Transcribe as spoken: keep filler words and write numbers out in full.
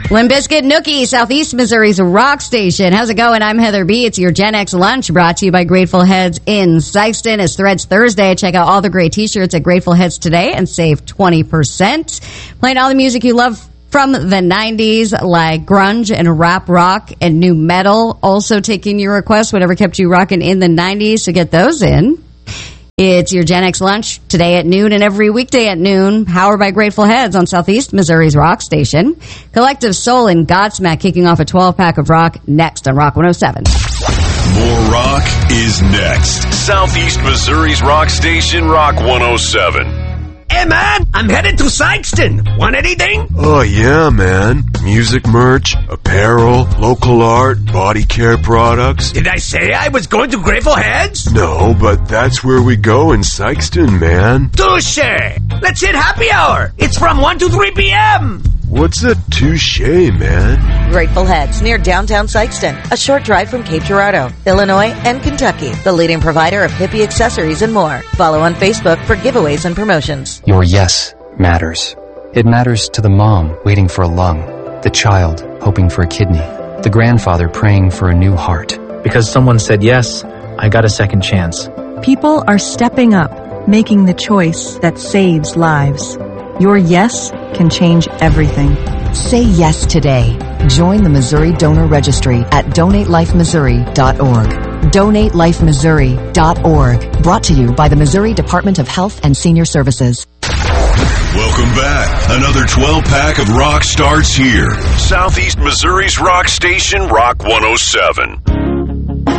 Limp Bizkit Nookie, Southeast Missouri's rock station. How's it going? I'm Heather B. It's your Gen X lunch brought to you by Grateful Heads in Sikeston. It's Threads Thursday. Check out all the great t-shirts at Grateful Heads today and save twenty percent. Playing all the music you love from the nineties, like grunge and rap rock and new metal. Also taking your requests, whatever kept you rocking in the nineties, so get those in. It's your Gen X lunch today at noon and every weekday at noon, powered by Grateful Heads on Southeast Missouri's rock station. Collective Soul and Godsmack kicking off a twelve-pack of rock next on Rock one oh seven. More rock is next. Southeast Missouri's rock station, Rock one oh seven. Hey, man, I'm headed to Sikeston. Want anything? Oh, yeah, man. Music merch, apparel, local art, body care products. Did I say I was going to Grateful Heads? No, but that's where we go in Sikeston, man. Touche! Let's hit happy hour. It's from one to three p.m. What's a touche, man? Grateful Heads, near downtown Sikeston, a short drive from Cape Girardeau, Illinois, and Kentucky. The leading provider of hippie accessories and more. Follow on Facebook for giveaways and promotions. Your yes matters. It matters to the mom waiting for a lung, the child hoping for a kidney, the grandfather praying for a new heart. Because someone said yes, I got a second chance. People are stepping up, making the choice that saves lives. Your yes can change everything. Say yes today. Join the Missouri Donor Registry at donate life missouri dot org. donate life missouri dot org. Brought to you by the Missouri Department of Health and Senior Services. Welcome back. Another twelve-pack of rock starts here. Southeast Missouri's rock station, Rock one oh seven.